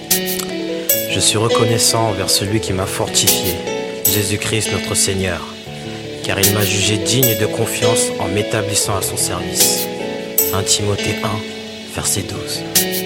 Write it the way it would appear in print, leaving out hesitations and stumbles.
Je suis reconnaissant envers celui qui m'a fortifié, Jésus-Christ notre Seigneur, car il m'a jugé digne de confiance en m'établissant à son service. 1 Timothée 1, verset 12.